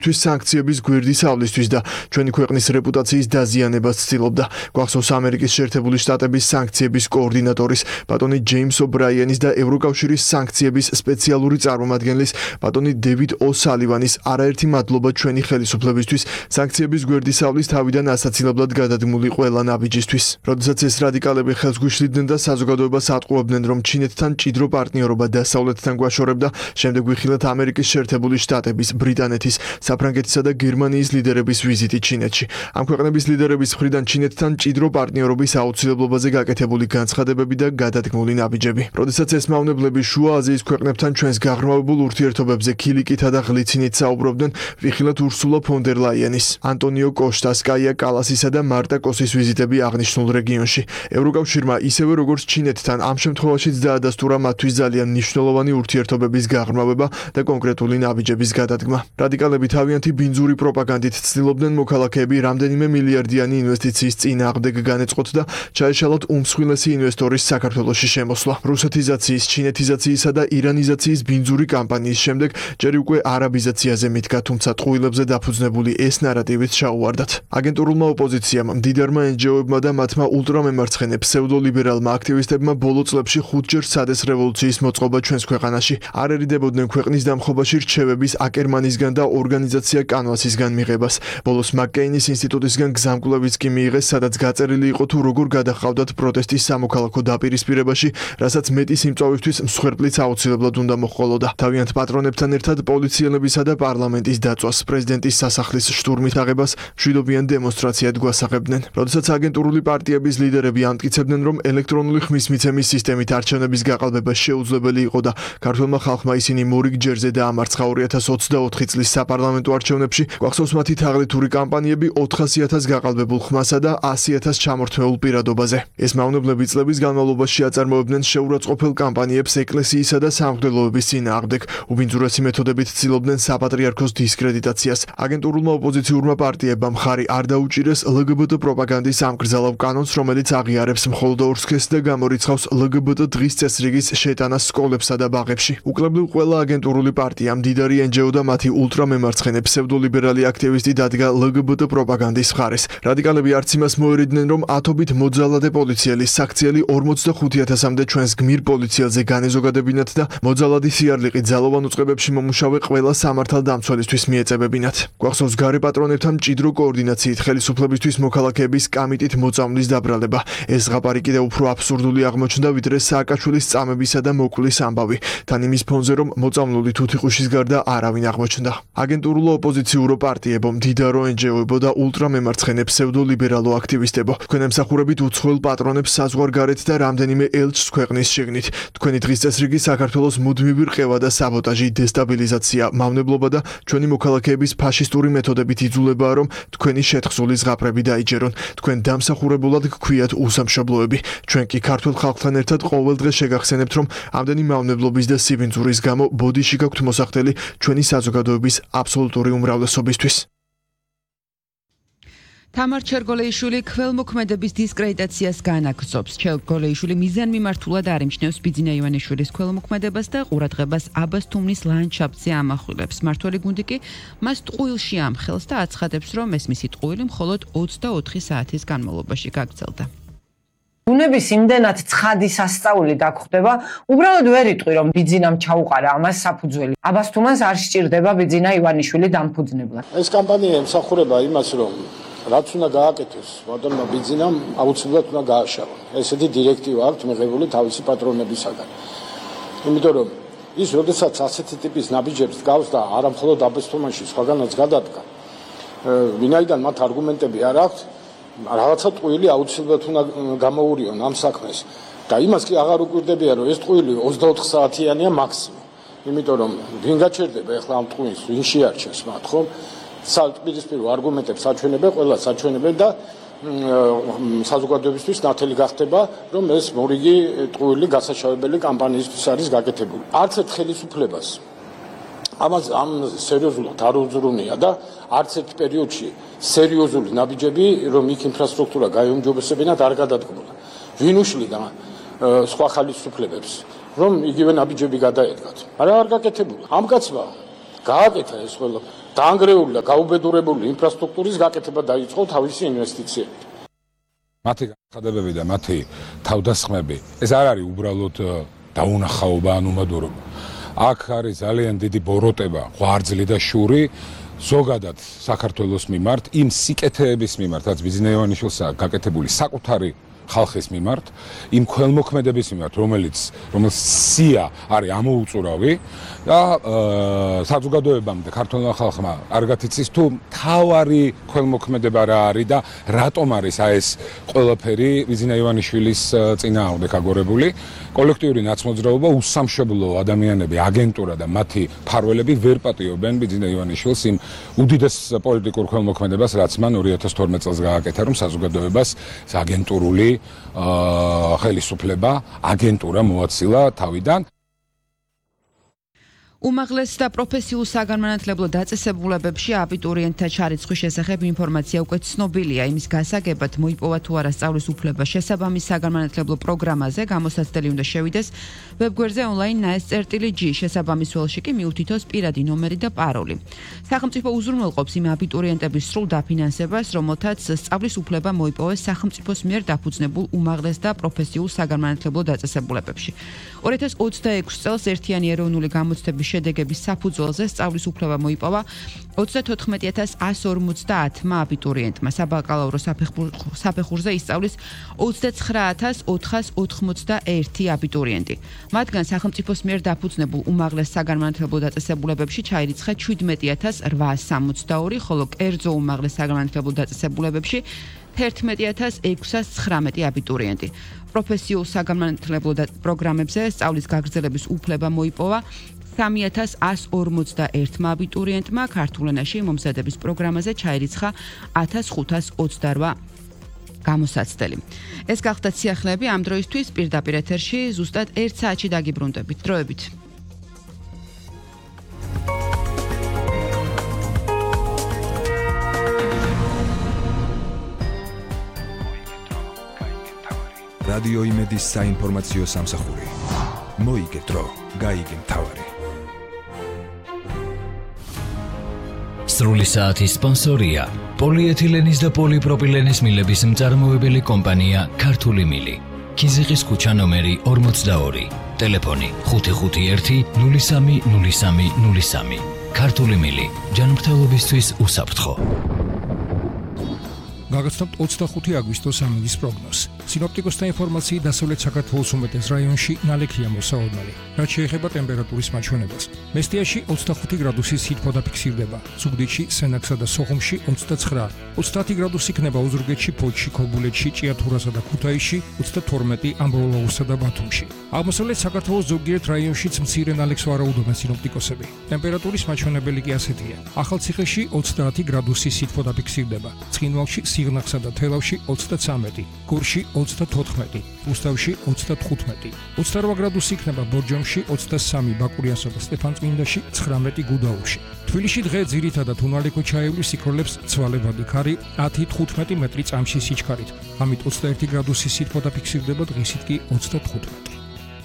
თვის სანქციების გვერდისავლისთვის და ჩვენი ქვეყნის რეპუტაციის დაზიანებას ცდილობდა. გვახსოვს ამერიკის შეერთებული შტატების სანქციების კოორდინატორის ბატონი ჯეიმს ობრაიანის და ევროკავშირის სანქციების სპეციალური წარმომადგენლის ბატონი დევიდ ოსალივანის არაერთი მადლობა ჩვენი ხელისუფლებისთვის სანქციების გვერდის ავლის თავიდან ასაცილებლად გადადგმული ყველა ნაბიჯისთვის. როდესაც ეს რადიკალები ხელს გვიშლიდნენ და საზოგადოებას ატყუებდნენ, რომ ჩინეთთან მჭიდრო პარტნიორობა დასავლეთთან გვაშორებდა, შემდეგ ვიხილეთ ამერიკის შეერთებული შტატების, ბრიტანეთის, საფრანგეთისა და გერმანიის ლიდერების ვიზიტი ჩინეთში. ამ ქვეყნების ლიდერების მხრიდან ჩინეთთან მჭიდრო პარტნიორობის აუცილებლობაზე გაკეთებული განცხადებები და გადადგმული ნაბიჯები. როდესაც ეს მავნებლები შუა აზიის ქვეყნებთან ჩვენს გაღრმავებულ ურთიერთობებზე ქილიკითა და ღლიცინით საუბრობდნენ, ვიხილეთ ურსულა ფონ დერ ლაიენის, ანტონიო კოშტას, კაია კალასისა და მარტა კოსის ვიზიტები აღნიშნულ რეგიონში. ევროკავშირმა ისევე როგორც ჩინეთთან ამ შემთხვევაშიც დაადასტურა მათთვის ძალიან მნიშვნელოვანი ურთიერთობების გაღრმავება და კონკრეტული ნაბიჯების გადადგმა. რადიკალები თავიანთი ბინძური პროპაგანდით ცდილობდნენ მოქალაქეები რამდენიმე მილიარდიანი ინვესტიციის წინააღმდეგ განეწყოთ და ჩაეშალოთ უმსხვილესი ინვესტორის საქართველოში შემოსვლა. რუსეთიზაციის, ჩინეთიზაციისა და ირანიზაციის ბინძური კამპანიის შემდეგ ჯერ უკვე არაბიზაციაზე მიდგა, თუმცა ტყუილებზე დაფუძნებული ეს ნარატივიც ჩაუვარდათ. აგენტურულმა ოპოზიციამ, მდიდარმა NGO-ებმა და მათმა ულტრამემარცხენე ფსევდოლიბერალმა აქტივისტებმა ბოლო წლებში 5 ჯერ სადეს რევოლუციის მოწყობა ჩვენს ქვეყანაში. არ ერიდებოდნენ ქვეყნის დამხობაში რჩევების აკერმანისგან და ორგანიზაცია კანვასისგან მიღებას. ბოლოს მაკკეინის ინსტიტუტისგან გზამკვლევიც კი მიიღეს, სადაც გაწერილი იყო თუ როგორ გადაჰყავდათ პროტესტის სამოქალაქო დაპირისპირებაში, რასაც მეტი სიმწვავისთვის მსხვერპლიც აუცილებლად უნდა მოჰყოლოდა. თავიანთ პატრონებთან ერთად პოლიციელებისა და პარლამენტის დაწვას, პრეზიდენტის სასახლის შტურმით აღებას მშვიდობიან დემონსტრაციად გვასაღებდნენ. როდესაც აგენტურული პარტიების ლიდერები ამტკიცებდნენ, რომ ელექტრონული ხმის მიცემის სისტემით არჩევნების გაყალბება შეუძლებელი იყო და ქართველმა ხალხმა ისინი მორიგ ჯერზე დაამარცხა 2024 წლის საპარლამენტო არჩევნებში, გვახსოვს მათი თაღლითური კამპანიები 400,000 გაყალბებულ ხმასა და 100,000 ჩამორთმეულ პირადობაზე. ეს მავნებლები წლების განმავლობაში აწარმოებდნენ შეურაცხყოფელ კამპანიებს ეკლესიისა და სამღვდელოების წინააღმდეგ, უბინძურესი მეთოდებით ცდილობდნენ საპატრიარქოს დისკრედიტაციას. აგენტურულმა ოპოზიციურმა პარტიებმა მხარი არ დაუჭირეს LGBT პროპაგანდის ამკრძალავ კანონს, რომელიც აღიარებს მხოლოდ ორსქესს და გამორიცხავს LGBT დღის წესრიგის შეტანას სკოლებსა და ბაღებში. უკლებრივ ყველა აგენტურული პარტია, მდიდარი NGO და მათი ულტრამემარცხენე ფსევდოლიბერალი აქტივისტი დადგა LGBT პროპაგანდის მხარეს. რადიკალები არც იმას მოერიდნენ, რომ ათობით მოძალადე პოლიციელი საქციელი 45,000-მდე ჩვენს გმირ პოლიციელზე განეზოგადებინათ და მოძალადი სიარლიყი ძალოვან უწყებებში მომუშავე ყველა სამართალდამცველისთვის მიეწებებინათ. გვახსოვს გარე პატრონებთან მჭიდრო კოორდინაციით ხელისუფლებისთვის მოქალაქეების კამიტით მოწამვლის დაბრალება. ეს ზღაპარი კიდევ უფრო აბსურდული აღმოჩნდა, ვიდრე სააკაშვილის წამებისა და მოკვლის ამბავი, თან იმის ფონზე, რომ მოწამლული თუთიყუშის გარდა არავინ აღმოჩნდა. აგენტურულო ოპოზიციურო პარტიებო, მდიდარო NGO-ებო და ულტრამემარცხენე ფსევდოლიბერალო აქტივისტებო, თქვენ ემსახურებით უცხოელ პატრონებს საზღვარგარეთ და რამდენიმე ელჩს ქვეყნის შიგნით. თქვენი დღის წესრიგი საქართველოს მუდმივი რყევა და საბოტაჟი, დესტაბილიზაცია, მავნებლობა და ჩვენი მოქალაქეების ფაშისტური მეთოდებით იძულებაა, რომ თქვენი შეთხზული ზღაპრები დაიჯერონ. თქვენ დამსახურებულად გქვიათ უსამშობლოები. ჩვენ კი ქართულ ხალხთან ერთად ყოველ დღე შეგახსენებთ, რომ ამდენი მავნებლობის და სიბინძურის გამო ბოდიში გაქვთ მოსახდელი ჩვენი საზოგადოების აბსოლუტური უმრავლესობისთვის. თამარ ჩერგოლეიშვილი ქველმოქმედების დისკრედიტაციას განაგრძობს. ჩერგოლეიშვილი მიზანმიმართულად არ იმჩნევს ბიძინა ივანიშვილის ქველმოქმედებას და ყურადღებას აბას თუმნის ლანდშაფტზე ამახვილებს. მმართველი გუნდი კი მას ტყუილში ამხელს და აცხადებს, რომ ეს მისი ტყუილი მხოლოდ 24 საათის განმავლობაში გაგრძელდა. ბუნების იმდენად ცხადი სასწაული დაგხვდება, უბრალოდ ვერ იტყვი, რომ ბიძინამ ჩაუყარა ამას საფუძველი. აბას თუმანს არ სჭირდება ბიძინა ივანიშვილი დამფუძნებლად. ეს კამპანია ემსახურება იმას, რომ რაც უნდა გააკეთოს, ბატონმა ბიძინამ აუცილებლად უნდა გააშალა. ესეთი დირექტივა აქვს მიღებული თავისი პატრონებისაგან. იმიტომ რომ ის როდესაც ასეთი ტიპის ნაბიჯებს გავს და არა მხოლოდ აბას თუმანში, სხვაგანაც გადადგა, ვინაიდან მათ არგუმენტები არ აქვთ, რაღაცა ტყუილი აუცილებლად უნდა გამოურიონ ამ საქმეს. და იმას კი აღარ უკვირდებიან, რომ ეს ტყუილი 24 საათიანია მაქსიმუმ. იმიტომ რომ ვინ გაჩერდება ახლა ამ ტყუილს, ვინ შეარჩევს მათ, ხო? საპირისპირო არგუმენტებს საჩვენებენ, ყველა საჩვენებენ და საზოგადოებისთვის ნათელი გახდება, რომ ეს მორიგი ტყუილი გასაშავებელი კამპანიისთვის არის გაკეთებული. არც ერთ ხელისუფლებას ამ სერიოზულად არ უზრუნია და არც ერთ პერიოდში სერიოზული ნაბიჯები, რომ იქ ინფრასტრუქტურა გაიუმჯობესებინათ, არ გადადგმულა. ვინ უშლიდა სხვა ხელისუფლებებს, რომ იგივე ნაბიჯები გადაედგათ. არა არ გაკეთებულა. ამ კაცმა გააკეთა ეს ყველა. დაანგრეული და გაუბედურებული ინფრასტრუქტურის გაკეთება დაიწყო თავისი ინვესტიციებით. მათი განცხადებები და მათი თავდასხმები ეს არ არის უბრალოდ დაუნახაობა ან უმადურობა. აქ არის ძალიან დიდი ბოროტება, ღვარძლი და შური ზოგადად საქართველოს მიმართ, იმ სიკეთეების მიმართ, რაც ბიძინა ივანიშვილს გაკეთებული საკუთარი ხალხის მიმართ, იმ ქველმოქმედების მიმართ, რომელიც სია არის ამოუწურავი და საზოგადოებამ და ქართველმა ხალხმა არ გათიცის თუ თავარი ქველმოქმედება რა არის და რატომ არის ეს ყველაფერი ბიძინა ივანიშვილის წინააღმდეგ აგორებული. კოლექტიური ნაცმოძრაობა, უსამშობლო ადამიანები, აგენტურა და მათი მფარველები ვერ პატიობენ ბიძინა ივანიშვილს იმ უდიდეს პოლიტიკურ ქველმოქმედებას, რაც მან 2012 წელს გააკეთა, რომ საზოგადოებას აგენტურული ხელისუფლება, აგენტურა მოაცილა თავიდან. უმაღლეს და პროფესიულ საგანმანათლებლო დაწესებულებებში აბიტურიენტთა ჩარიცხვის შესახებ ინფორმაცია უკვე ცნობილია. იმის გასაგებად მოიპოვა თუ არა სწავლის უფლება შესაბამის საგანმანათლებლო პროგრამაზე, გამოსაცდელი უნდა შევიდეს ვებგვერდზე ონლაინ NAES-G, შესაბამის ველში კი მიუთითოს პირადი ნომერი და პაროლი. სახელმწიფო უზრუნველყოფს იმ აბიტურიენტების სრულ დაფინანსებას, რომელთაც სწავლის უფლება მოიპოვეს სახელმწიფოს მიერ დაფუძნებულ უმაღლეს და პროფესიულ საგანმანათლებლო დაწესებულებებში. 2026 წელს ერთიანი ეროვნული გამოცდების შედეგების საფუძველზე სწავლის უფლება მოიპოვა 34150 აბიტურიენტმა. საბაკალავრო საფეხურზე ისწავლის 29481 აბიტურიენტი. მათგან სახელმწიფოს მიერ დაფუძნებულ უმაღლეს საგანმანათლებლო დაწესებულებებში ჩაირიცხა 17862, ხოლო კერძო უმაღლეს საგანმანათლებლო დაწესებულებებში 11619 აბიტურიენტი. პროფესიულ საგანმანათლებლო პროგრამებზე სწავლის გაგრძელების უფლება მოიპოვა 3141 აბიტურიენტმა. ქართულ ენაში მომზადების პროგრამაზე ჩაირიცხა 1528 გამოსაცდელი. ეს გახდა სიახლეები ამ დროისთვის. პირდაპირ ეთერში ზუსტად 1 საათში დაგიბრუნდებით. დროებით. რადიო იმედის საინფორმაციო სამსახური. მოიგე დრო, გაიგე მთავარი. სრული საათის სპონსორია პოლიეთილენის და პოლიპროპილენის მილების მწარმოებელი კომპანია ქართული მილი. ქიზიყის ქუჩა ნომერი 42, ტელეფონი 551 030303. ქართული მილი, ჯანმრთელობისთვის უსაფრთხო. გაგაცნობთ 25 აგვისტოს ამინდის პროგნოზს. სინოპტიკოსთა ინფორმაციით დასავლეთ საქართველოს უმეტეს რაიონში ნალექია მოსავალმალი, რაც შეეხება ტემპერატურის მაჩვენებას. მესტიაში 25 გრადუსის სითბო დაფიქსირდება, ზუგდიდში, სენაკსა და სოხუმში 29, 30 გრადუსი იქნება ოზურგეთში, ფოთში, ქობულეთში, ჭიათურასა და ქუთაისში, 32 ამბროლაურსა და ბათუმში. აღმოსავლეთ საქართველოს ზოგიერთ რაიონშიც მცირე ნალექს ვარაუდობენ სინოპტიკოსები. ტემპერატურის მაჩვენებელი კი ასეთია: ახალციხეში 30 გრადუსის სითბო დაფიქსირდება, ცხინვალში, სიღნაღსა და თელავში 33, გორში 34, რუსთავში 35, 28 გრადუსი იქნება ბორჯომში, 23 ბაკურიანსა და სტეფანწმინდაში, 19 გუდაუთში. თბილისში დღე ძირითადად უნალექო ჩაივლის სიქროლებს ცვალებადი ქარი 10-15 მეტრი წამში სიჩქარით. ამით 21 გრადუსის სითბო დაფიქსირდება, დღისით კი 35.